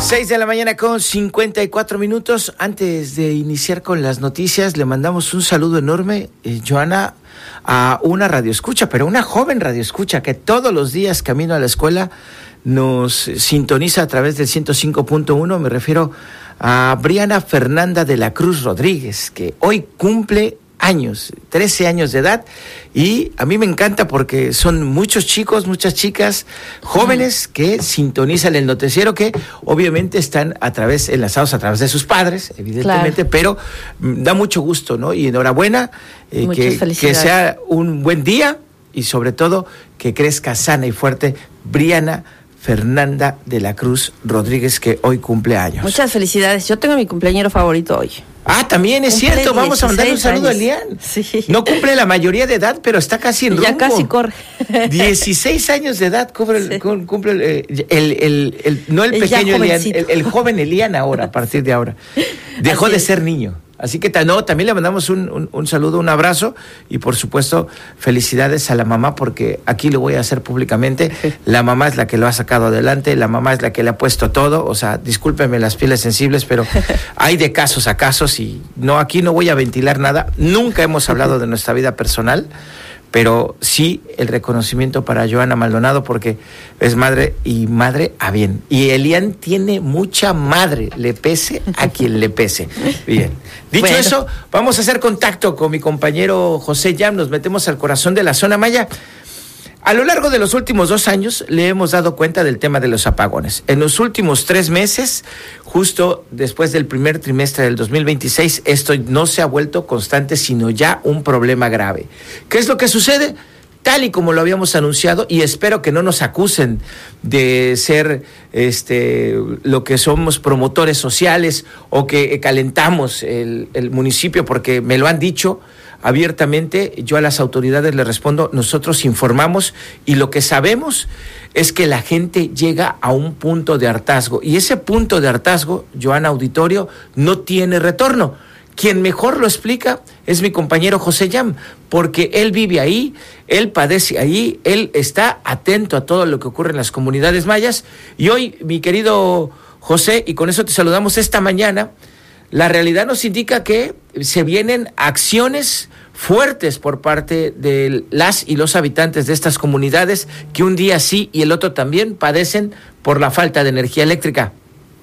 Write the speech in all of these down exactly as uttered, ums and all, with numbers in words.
Seis de la mañana con cincuenta y cuatro minutos. Antes de iniciar con las noticias, le mandamos un saludo enorme, eh, Joana, a una radioescucha, pero una joven radioescucha que todos los días camino a la escuela nos sintoniza a través del ciento cinco punto uno. Me refiero a Briana Fernanda de la Cruz Rodríguez, que hoy cumple años, trece años de edad, y a mí me encanta porque son muchos chicos, muchas chicas jóvenes que sintonizan el noticiero, que obviamente están a través, enlazados a través de sus padres, evidentemente, claro. Pero da mucho gusto, ¿no? Y enhorabuena, eh, que, que sea un buen día y sobre todo que crezca sana y fuerte Briana Fernanda de la Cruz Rodríguez, que hoy cumple años. Muchas felicidades. Yo tengo a mi cumpleañero favorito hoy. Ah, también es cumple cierto. Vamos a mandar un saludo años. a Elian. Sí. No cumple la mayoría de edad, pero está casi en rumbo. Ya casi corre. dieciséis años de edad cumple, sí. cumple el, el, el, el, el no el, el pequeño Elian, el, el joven Elian ahora, a partir de ahora. Dejó Así de es. ser niño. Así que no, también le mandamos un, un, un saludo, un abrazo y por supuesto felicidades a la mamá, porque aquí lo voy a hacer públicamente. La mamá es la que lo ha sacado adelante, la mamá es la que le ha puesto todo. O sea, discúlpenme las pieles sensibles, pero hay de casos a casos y no, aquí no voy a ventilar nada. Nunca hemos hablado de nuestra vida personal, pero sí el reconocimiento para Joana Maldonado, porque es madre y madre a bien. Y Elian tiene mucha madre, le pese a quien le pese. Bien. Dicho bueno. eso, vamos a hacer contacto con mi compañero José Yam, nos metemos al corazón de la zona maya. A lo largo de los últimos dos años le hemos dado cuenta del tema de los apagones. En los últimos tres meses, justo después del primer trimestre del dos mil veintiséis, esto no se ha vuelto constante, sino ya un problema grave. ¿Qué es lo que sucede? Tal y como lo habíamos anunciado, y espero que no nos acusen de ser este lo que somos promotores sociales o que calentamos el, el municipio, porque me lo han dicho abiertamente. Yo a las autoridades les respondo, nosotros informamos y lo que sabemos es que la gente llega a un punto de hartazgo, y ese punto de hartazgo, Joana Auditorio, no tiene retorno. Quien mejor lo explica es mi compañero José Yam, porque él vive ahí, él padece ahí, él está atento a todo lo que ocurre en las comunidades mayas. Y hoy, mi querido José, y con eso te saludamos esta mañana, la realidad nos indica que se vienen acciones fuertes por parte de las y los habitantes de estas comunidades que un día sí y el otro también padecen por la falta de energía eléctrica.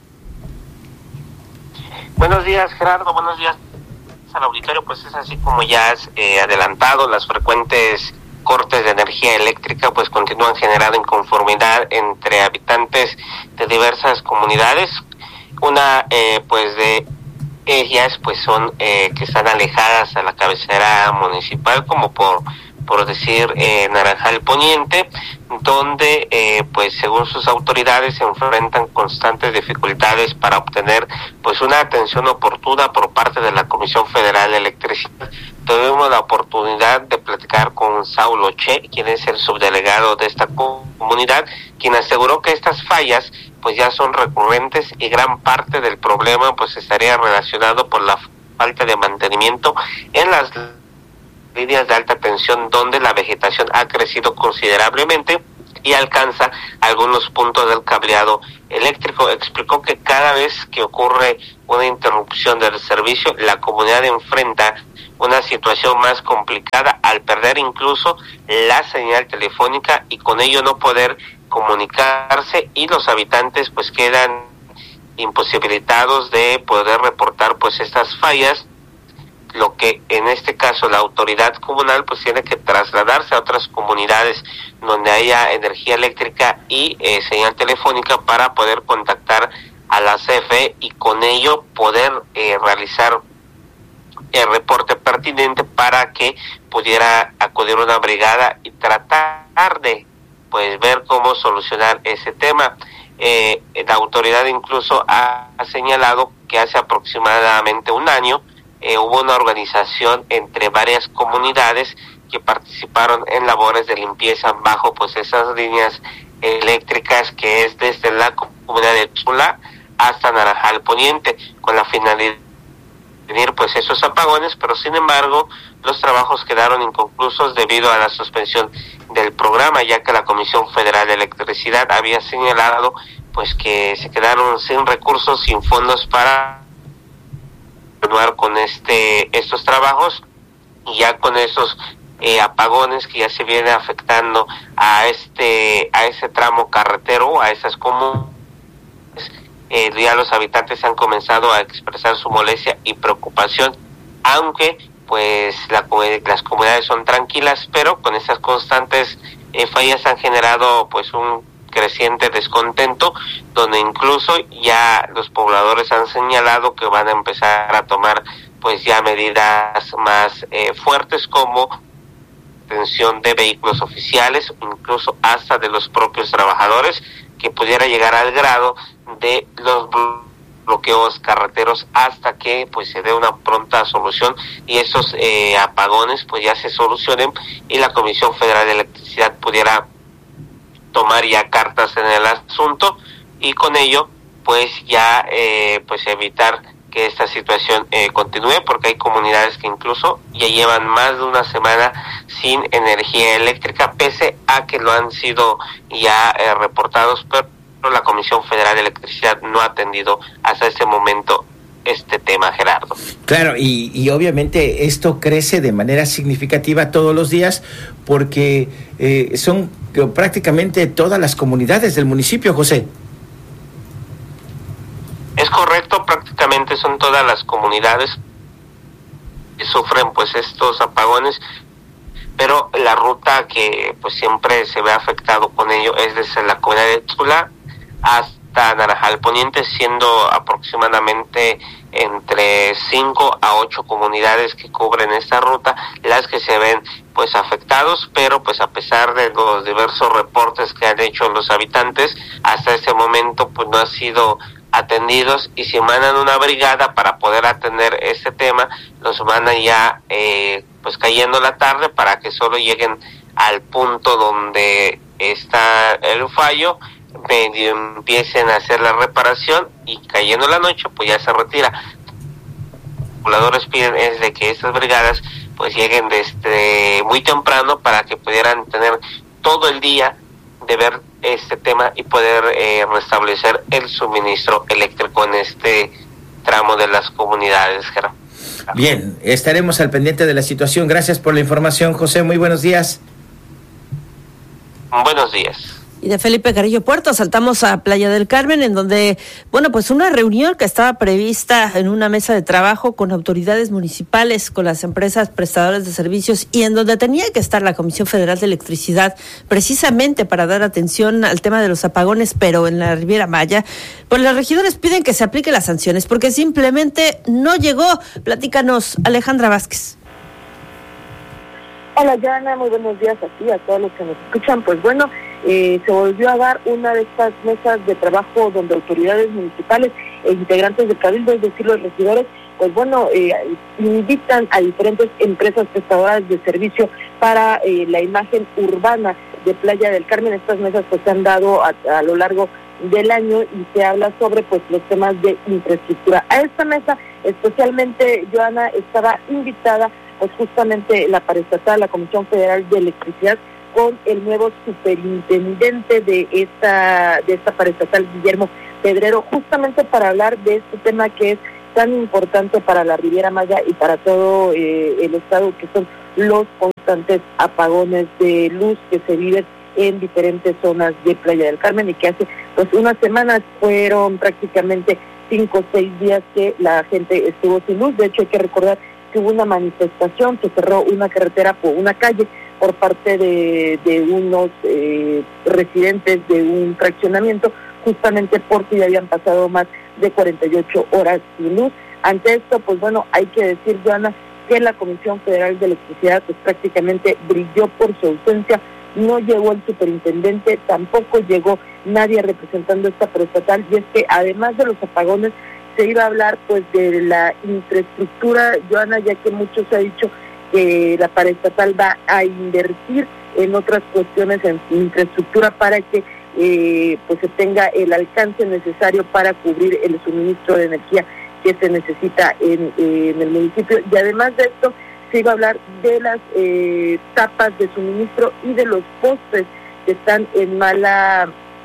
Buenos días, Gerardo, buenos días al auditorio. Pues es así como ya has eh, adelantado, las frecuentes cortes de energía eléctrica pues continúan generando inconformidad entre habitantes de diversas comunidades. Una eh, pues de ellas pues son eh, que están alejadas a la cabecera municipal, como por por decir eh, Naranjal Poniente, donde eh, pues según sus autoridades se enfrentan constantes dificultades para obtener pues una atención oportuna por parte de la Comisión Federal de Electricidad. Tuvimos la oportunidad de platicar con Saulo Che, quien es el subdelegado de esta comunidad, quien aseguró que estas fallas pues ya son recurrentes y gran parte del problema pues estaría relacionado por la falta de mantenimiento en las líneas de alta tensión, donde la vegetación ha crecido considerablemente y alcanza algunos puntos del cableado eléctrico. Explicó que cada vez que ocurre una interrupción del servicio, la comunidad enfrenta una situación más complicada al perder incluso la señal telefónica y con ello no poder comunicarse, y los habitantes pues quedan imposibilitados de poder reportar pues estas fallas, lo que en este caso la autoridad comunal pues tiene que trasladarse a otras comunidades donde haya energía eléctrica y eh, señal telefónica para poder contactar a la C F E y con ello poder eh, realizar el reporte pertinente para que pudiera acudir una brigada y tratar de pues ver cómo solucionar ese tema. Eh, la autoridad incluso ha, ha señalado que hace aproximadamente un año Eh, hubo una organización entre varias comunidades que participaron en labores de limpieza bajo pues esas líneas eléctricas, que es desde la comunidad de Tula hasta Naranjal Poniente, con la finalidad de prevenir pues esos apagones, pero sin embargo los trabajos quedaron inconclusos debido a la suspensión del programa, ya que la Comisión Federal de Electricidad había señalado pues que se quedaron sin recursos, sin fondos para continuar con este estos trabajos, y ya con esos eh, apagones que ya se vienen afectando a este a ese tramo carretero, a esas comunidades, eh, ya los habitantes han comenzado a expresar su molestia y preocupación, aunque pues la, las comunidades son tranquilas, pero con esas constantes eh, fallas han generado pues un creciente descontento, donde incluso ya los pobladores han señalado que van a empezar a tomar pues ya medidas más eh, fuertes, como detención de vehículos oficiales, incluso hasta de los propios trabajadores, que pudiera llegar al grado de los bloqueos carreteros hasta que pues se dé una pronta solución y estos eh, apagones pues ya se solucionen y la Comisión Federal de Electricidad pudiera tomar ya cartas en el asunto, y con ello pues ya eh, pues evitar que esta situación eh, continúe, porque hay comunidades que incluso ya llevan más de una semana sin energía eléctrica, pese a que lo han sido ya eh, reportados, pero la Comisión Federal de Electricidad no ha atendido hasta este momento este tema, Gerardo. Claro, y, y obviamente esto crece de manera significativa todos los días, porque eh, son prácticamente todas las comunidades del municipio, José. Es correcto, prácticamente son todas las comunidades que sufren pues estos apagones, pero la ruta que pues siempre se ve afectado con ello es desde la comunidad de Tula hasta Naranjal Poniente, siendo aproximadamente entre cinco a ocho comunidades que cubren esta ruta las que se ven pues afectados, pero pues a pesar de los diversos reportes que han hecho los habitantes, hasta este momento pues no ha sido atendidos, y si mandan una brigada para poder atender este tema, los mandan ya eh, pues cayendo la tarde para que solo lleguen al punto donde está el fallo, medio empiecen a hacer la reparación y cayendo la noche pues ya se retira. Los pobladores piden es de que estas brigadas pues lleguen desde muy temprano para que pudieran tener todo el día de ver este tema y poder eh, restablecer el suministro eléctrico en este tramo de las comunidades, Gerardo. Bien, estaremos al pendiente de la situación. Gracias por la información, José. Muy buenos días. Buenos días. Y de Felipe Carrillo Puerto saltamos a Playa del Carmen, en donde, bueno, pues una reunión que estaba prevista en una mesa de trabajo con autoridades municipales, con las empresas prestadoras de servicios, y en donde tenía que estar la Comisión Federal de Electricidad, precisamente para dar atención al tema de los apagones, pero en la Riviera Maya, pues los regidores piden que se apliquen las sanciones, porque simplemente no llegó. Platícanos, Alejandra Vázquez. Hola, Yana, muy buenos días a ti, a todos los que nos escuchan. Pues bueno, eh, se volvió a dar una de estas mesas de trabajo donde autoridades municipales e integrantes del Cabildo, es decir, los regidores, pues bueno, eh, invitan a diferentes empresas prestadoras de servicio para eh, la imagen urbana de Playa del Carmen. Estas mesas pues se han dado a, a lo largo del año y se habla sobre pues los temas de infraestructura. A esta mesa especialmente, Joana, estaba invitada pues justamente la paraestatal, la Comisión Federal de Electricidad, con el nuevo superintendente de esta de esta paraestatal, Guillermo Pedrero, justamente para hablar de este tema que es tan importante para la Riviera Maya y para todo eh, el estado, que son los constantes apagones de luz que se viven en diferentes zonas de Playa del Carmen, y que hace pues unas semanas fueron prácticamente cinco o seis días que la gente estuvo sin luz. De hecho, hay que recordar que hubo una manifestación, se cerró una carretera por una calle por parte de, de unos eh, residentes de un fraccionamiento, justamente porque ya habían pasado más de cuarenta y ocho horas sin luz. Ante esto, pues bueno, hay que decir, Joana, que la Comisión Federal de Electricidad pues prácticamente brilló por su ausencia. No llegó el superintendente, tampoco llegó nadie representando esta paraestatal, y es que además de los apagones se iba a hablar pues de la infraestructura, Joana, ya que mucho se ha dicho que la paraestatal va a invertir en otras cuestiones, en infraestructura, para que eh, pues se tenga el alcance necesario para cubrir el suministro de energía que se necesita en, eh, en el municipio. Y además de esto, se iba a hablar de las eh, tapas de suministro y de los postes que están en mala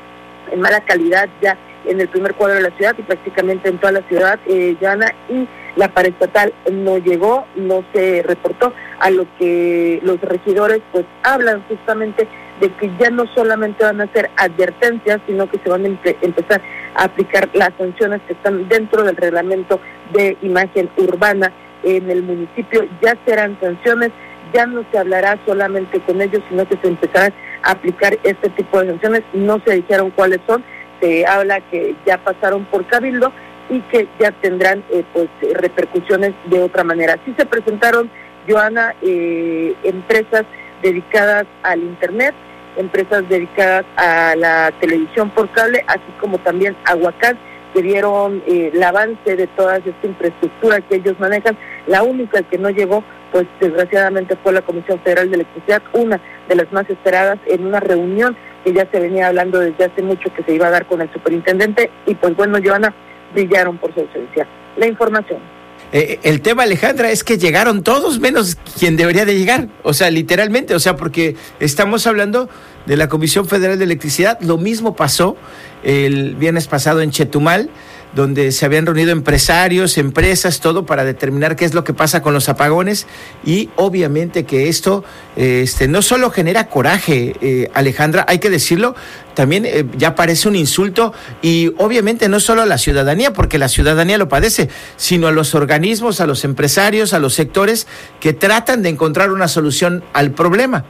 en mala calidad ya en el primer cuadro de la ciudad y prácticamente en toda la ciudad, eh, Joana, y la paraestatal no llegó, no se reportó, a lo que los regidores pues hablan justamente de que ya no solamente van a hacer advertencias, sino que se van a empe- empezar a aplicar las sanciones que están dentro del reglamento de imagen urbana en el municipio. Ya serán sanciones, ya no se hablará solamente con ellos, sino que se empezarán a aplicar este tipo de sanciones. No se dijeron cuáles son, se habla que ya pasaron por Cabildo y que ya tendrán eh, pues repercusiones de otra manera. Sí se presentaron, Joana, eh, empresas dedicadas al internet, empresas dedicadas a la televisión por cable, así como también Aguacán, que vieron eh, el avance de toda esta infraestructura que ellos manejan. La única que no llegó, pues desgraciadamente fue la Comisión Federal de Electricidad, una de las más esperadas, en una reunión que ya se venía hablando desde hace mucho que se iba a dar con el superintendente, y pues bueno, Joana, brillaron por su ausencia. La información. Eh, el tema, Alejandra, es que llegaron todos menos quien debería de llegar, o sea, literalmente, o sea, porque estamos hablando de la Comisión Federal de Electricidad. Lo mismo pasó el viernes pasado en Chetumal, donde se habían reunido empresarios, empresas, todo para determinar qué es lo que pasa con los apagones, y obviamente que esto este, no solo genera coraje, eh, Alejandra, hay que decirlo, también eh, ya parece un insulto, y obviamente no solo a la ciudadanía, porque la ciudadanía lo padece, sino a los organismos, a los empresarios, a los sectores que tratan de encontrar una solución al problema.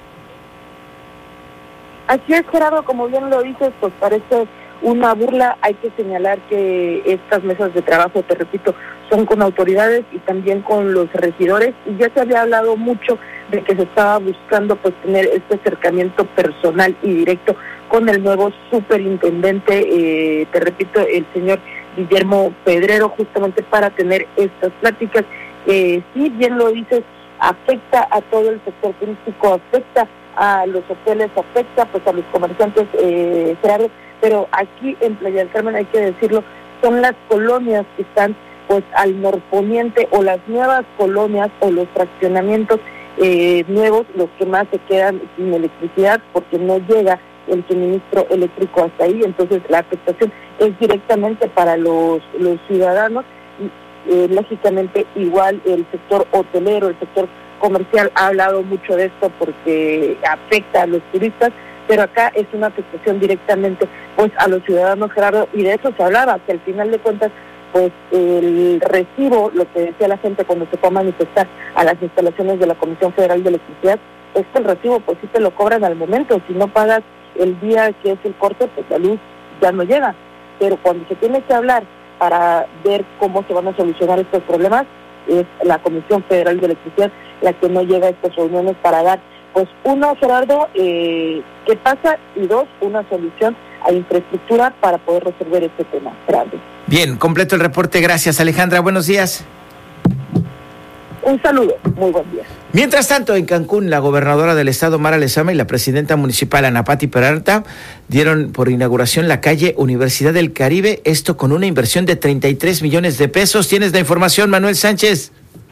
Así es, Gerardo, como bien lo dices, pues parece una burla. Hay que señalar que estas mesas de trabajo, te repito, son con autoridades y también con los regidores, y ya se había hablado mucho de que se estaba buscando pues tener este acercamiento personal y directo con el nuevo superintendente, eh, te repito, el señor Guillermo Pedrero, justamente para tener estas pláticas. Eh, sí, bien lo dices, afecta a todo el sector turístico, afecta a los hoteles, afecta pues a los comerciantes, eh, Gerardo, pero aquí en Playa del Carmen, hay que decirlo, son las colonias que están pues al norponiente, o las nuevas colonias o los fraccionamientos eh, nuevos, los que más se quedan sin electricidad porque no llega el suministro eléctrico hasta ahí. Entonces la afectación es directamente para los, los ciudadanos. Eh, lógicamente igual el sector hotelero, el sector comercial ha hablado mucho de esto porque afecta a los turistas, pero acá es una afectación directamente pues a los ciudadanos, Gerardo, y de eso se hablaba, que al final de cuentas pues el recibo, lo que decía la gente cuando se fue a manifestar a las instalaciones de la Comisión Federal de Electricidad, es que el recibo pues sí te lo cobran al momento. Si no pagas el día que es el corte, pues la luz ya no llega, pero cuando se tiene que hablar para ver cómo se van a solucionar estos problemas, es la Comisión Federal de Electricidad la que no llega a estas reuniones para dar, pues uno, Gerardo, eh, qué pasa, y dos, una solución a infraestructura para poder resolver este tema, Gerardo. Bien, completo el reporte, gracias, Alejandra, buenos días. Un saludo, muy buen día. Mientras tanto, en Cancún, la gobernadora del estado, Mara Lezama, y la presidenta municipal, Ana Pati Peralta, dieron por inauguración la calle Universidad del Caribe, esto con una inversión de treinta y tres millones de pesos. ¿Tienes la información, Manuel Sánchez?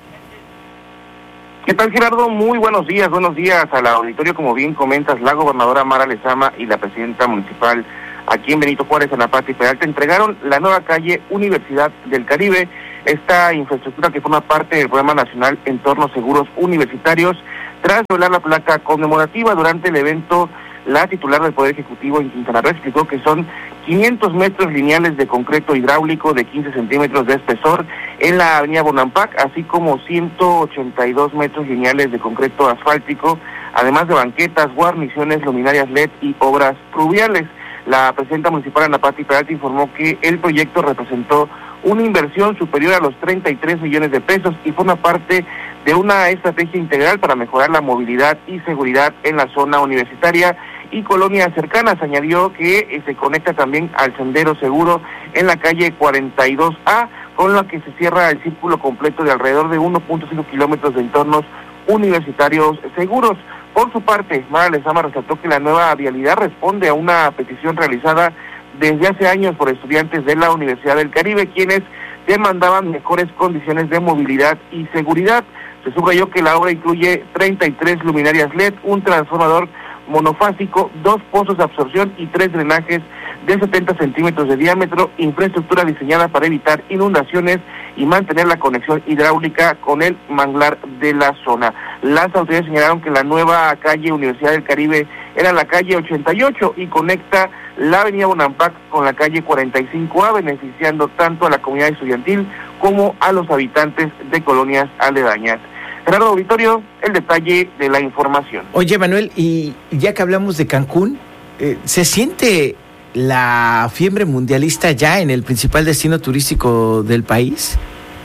¿Qué tal, Gerardo? Muy buenos días, buenos días al auditorio. Como bien comentas, la gobernadora Mara Lezama y la presidenta municipal aquí en Benito Juárez, Ana Pati Peralta, entregaron la nueva calle Universidad del Caribe, esta infraestructura que forma parte del Programa Nacional Entornos Seguros Universitarios. Tras doblar la placa conmemorativa durante el evento, la titular del Poder Ejecutivo en Quintana Roo explicó que son quinientos metros lineales de concreto hidráulico de quince centímetros de espesor en la avenida Bonampak, así como ciento ochenta y dos metros lineales de concreto asfáltico, además de banquetas, guarniciones, luminarias L E D y obras pluviales. La presidenta municipal, Ana Pati Peralta, informó que el proyecto representó una inversión superior a los treinta y tres millones de pesos y forma parte de una estrategia integral para mejorar la movilidad y seguridad en la zona universitaria y colonias cercanas. Añadió que eh, se conecta también al sendero seguro en la calle cuarenta y dos A, con la que se cierra el círculo completo de alrededor de uno punto cinco kilómetros de entornos universitarios seguros. Por su parte, Mara Lezama resaltó que la nueva vialidad responde a una petición realizada desde hace años por estudiantes de la Universidad del Caribe, quienes demandaban mejores condiciones de movilidad y seguridad. Se subrayó que la obra incluye treinta y tres luminarias L E D, un transformador monofásico, dos pozos de absorción y tres drenajes de setenta centímetros de diámetro, infraestructura diseñada para evitar inundaciones y mantener la conexión hidráulica con el manglar de la zona. Las autoridades señalaron que la nueva calle Universidad del Caribe era la calle ochenta y ocho y conecta la avenida Bonampak con la calle cuarenta y cinco A, beneficiando tanto a la comunidad estudiantil como a los habitantes de colonias aledañas. Gerardo Auditorio, el detalle de la información. Oye, Manuel, y ya que hablamos de Cancún, eh, ¿se siente la fiebre mundialista ya en el principal destino turístico del país?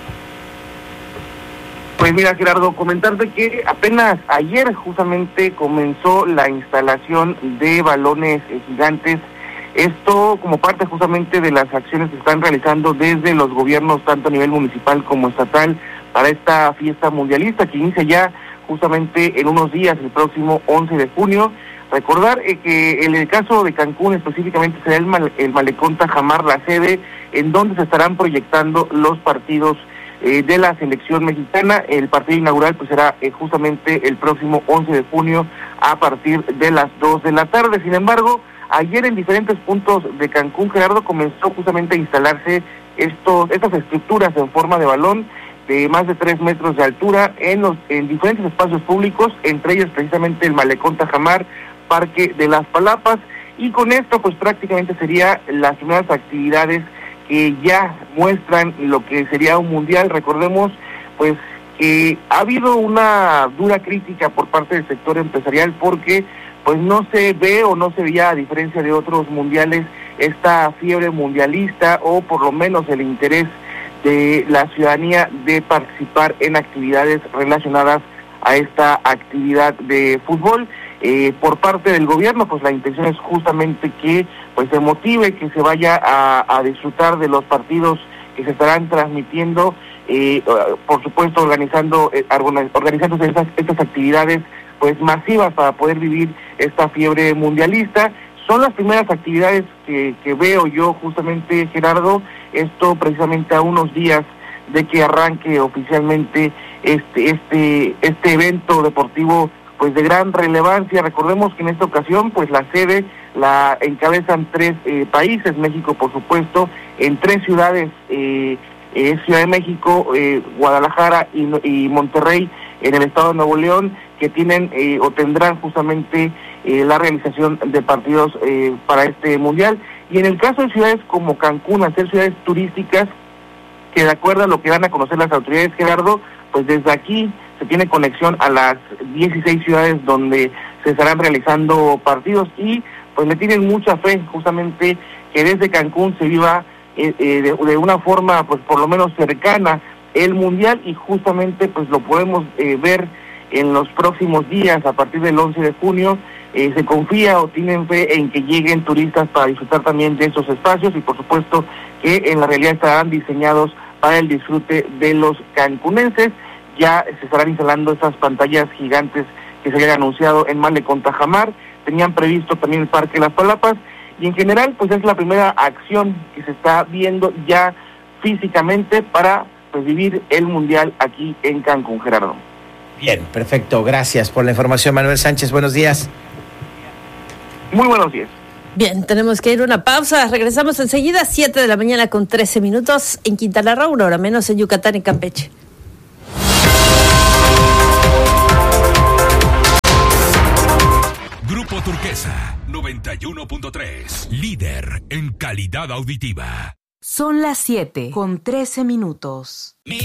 Pues mira, Gerardo, comentarte que apenas ayer justamente comenzó la instalación de balones eh, gigantes. Esto como parte justamente de las acciones que se están realizando desde los gobiernos, tanto a nivel municipal como estatal, para esta fiesta mundialista que inicia ya justamente en unos días, el próximo once de junio. Recordar eh, que en el caso de Cancún específicamente será el, mal, el Malecón Tajamar la sede en donde se estarán proyectando los partidos eh, de la selección mexicana. El partido inaugural pues será eh, justamente el próximo once de junio a partir de las dos de la tarde. Sin embargo, ayer en diferentes puntos de Cancún, Gerardo, comenzó justamente a instalarse estos estas estructuras en forma de balón de más de tres metros de altura en los en diferentes espacios públicos, entre ellos precisamente el Malecón Tajamar, Parque de las Palapas, y con esto pues prácticamente sería las primeras actividades que ya muestran lo que sería un mundial. Recordemos pues que ha habido una dura crítica por parte del sector empresarial porque pues no se ve o no se veía, a diferencia de otros mundiales, esta fiebre mundialista o por lo menos el interés de la ciudadanía de participar en actividades relacionadas a esta actividad de fútbol. Eh, por parte del gobierno, pues la intención es justamente que pues se motive, que se vaya a, a disfrutar de los partidos que se estarán transmitiendo, eh, por supuesto organizando eh, organizando estas, estas actividades pues masivas para poder vivir esta fiebre mundialista. Son las primeras actividades que, que veo yo justamente, Gerardo, esto precisamente a unos días de que arranque oficialmente este este este evento deportivo pues de gran relevancia. Recordemos que en esta ocasión pues la sede la encabezan tres eh, países, México por supuesto, en tres ciudades, eh, eh, Ciudad de México, eh, Guadalajara y, y Monterrey en el estado de Nuevo León, que tienen eh, o tendrán justamente eh, la realización de partidos eh, para este mundial. Y en el caso de ciudades como Cancún, al ser ciudades turísticas, que de acuerdo a lo que van a conocer las autoridades, Gerardo, pues desde aquí se tiene conexión a las dieciséis ciudades donde se estarán realizando partidos y pues le tienen mucha fe justamente que desde Cancún se viva eh, eh, de, de una forma pues por lo menos cercana el mundial, y justamente pues lo podemos eh, ver en los próximos días. A partir del once de junio eh, se confía o tienen fe en que lleguen turistas para disfrutar también de esos espacios, y por supuesto que en la realidad estarán diseñados para el disfrute de los cancunenses. Ya se estarán instalando estas pantallas gigantes que se habían anunciado en Malecón Tajamar, tenían previsto también el Parque Las Palapas, y en general pues es la primera acción que se está viendo ya físicamente para pues vivir el mundial aquí en Cancún, Gerardo. Bien, perfecto, gracias por la información, Manuel Sánchez, buenos días. Muy buenos días. Bien, tenemos que ir a una pausa, regresamos enseguida, siete de la mañana con trece minutos en Quintana Roo, una hora menos en Yucatán y Campeche. Grupo Turquesa, noventa y uno punto tres, líder en calidad auditiva. Son las siete con trece minutos.